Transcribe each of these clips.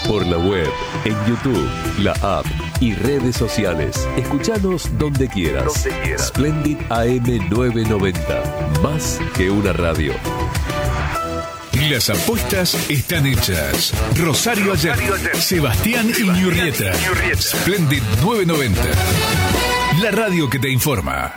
Por la web, en YouTube, la app y redes sociales. Escuchanos donde quieras. Splendid AM 990. Más que una radio. Las apuestas están hechas. Rosario Allende, Sebastián Iñurrieta. Splendid 990. La radio que te informa.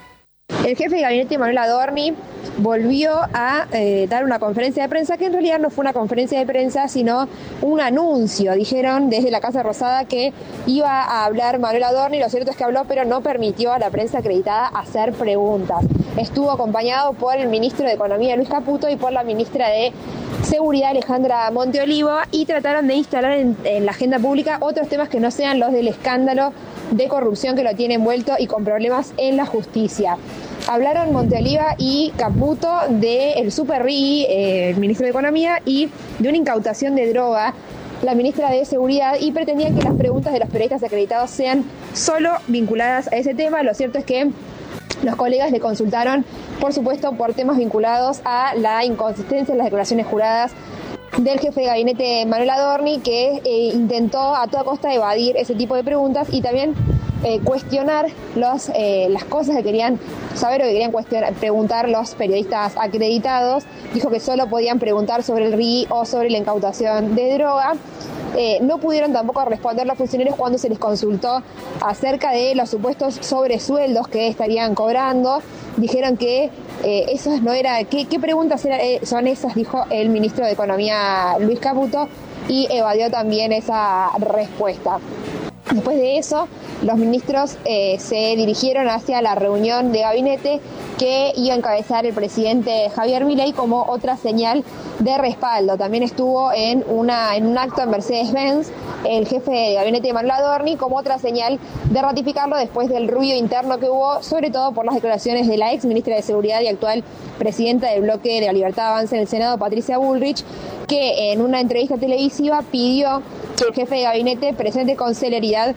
El jefe de gabinete, Manuel Adorni, volvió a dar una conferencia de prensa que en realidad no fue una conferencia de prensa, sino un anuncio. Dijeron desde la Casa Rosada que iba a hablar Manuel Adorni. Lo cierto es que habló, pero no permitió a la prensa acreditada hacer preguntas. Estuvo acompañado por el ministro de Economía, Luis Caputo, y por la ministra de Seguridad, Alejandra Monteolivo, y trataron de instalar en la agenda pública otros temas que no sean los del escándalo de corrupción que lo tiene envuelto y con problemas en la justicia. Hablaron Monteoliva y Caputo del Super RII, el ministro de Economía, y de una incautación de droga, la ministra de Seguridad, y pretendían que las preguntas de los periodistas acreditados sean solo vinculadas a ese tema. Lo cierto es que los colegas le consultaron, por supuesto, por temas vinculados a la inconsistencia en las declaraciones juradas del jefe de gabinete Manuel Adorni, que intentó a toda costa evadir ese tipo de preguntas y también cuestionar las cosas que querían saber o que querían preguntar los periodistas acreditados. Dijo que solo podían preguntar sobre el RII o sobre la incautación de droga. No pudieron tampoco responder los funcionarios cuando se les consultó acerca de los supuestos sobresueldos que estarían cobrando. Dijeron que esos no era. ¿Qué preguntas son esas? Dijo el ministro de Economía, Luis Caputo, y evadió también esa respuesta. Después de eso, los ministros se dirigieron hacia la reunión de gabinete que iba a encabezar el presidente Javier Milei como otra señal de respaldo. También estuvo en un acto en Mercedes-Benz el jefe de gabinete Manuel Adorni como otra señal de ratificarlo después del ruido interno que hubo, sobre todo por las declaraciones de la ex ministra de Seguridad y actual presidenta del bloque de la Libertad Avanza en el Senado, Patricia Bullrich, que en una entrevista televisiva pidió que el jefe de gabinete presente con celeridad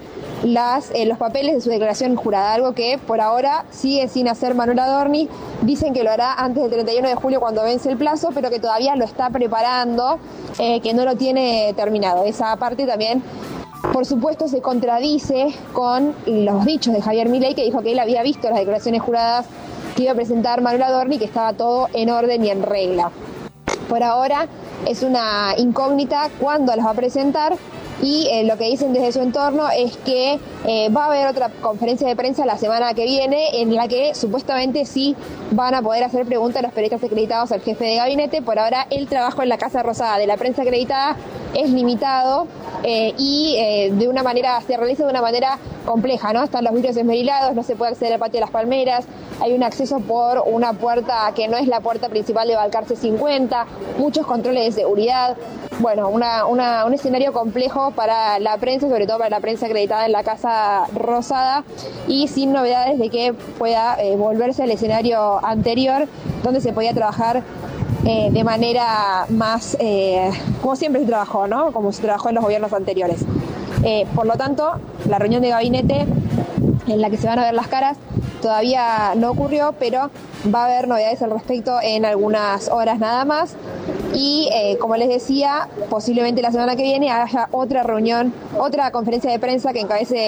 los papeles de su declaración jurada, algo que por ahora sigue sin hacer Manuel Adorni. Dicen que lo hará antes del 31 de julio cuando vence el plazo, pero que todavía lo está preparando, que no lo tiene terminado. Esa parte también, por supuesto, se contradice con los dichos de Javier Milei, que dijo que él había visto las declaraciones juradas que iba a presentar Manuel Adorni, que estaba todo en orden y en regla. Por ahora es una incógnita cuándo las va a presentar, y lo que dicen desde su entorno es que va a haber otra conferencia de prensa la semana que viene en la que supuestamente sí van a poder hacer preguntas a los periodistas acreditados al jefe de gabinete. Por ahora el trabajo en la Casa Rosada de la prensa acreditada es limitado y se realiza de una manera compleja, ¿no? Están los vidrios esmerilados, no se puede acceder al patio de las Palmeras, hay un acceso por una puerta que no es la puerta principal de Balcarce 50, muchos controles de seguridad. Bueno, un escenario complejo para la prensa, sobre todo para la prensa acreditada en la Casa Rosada, y sin novedades de que pueda volverse al escenario anterior, donde se podía trabajar de manera más, como siempre se trabajó, ¿no? Como se trabajó en los gobiernos anteriores. Por lo tanto, la reunión de gabinete en la que se van a ver las caras todavía no ocurrió, pero va a haber novedades al respecto en algunas horas nada más. Y como les decía, posiblemente la semana que viene haya otra reunión, otra conferencia de prensa que encabece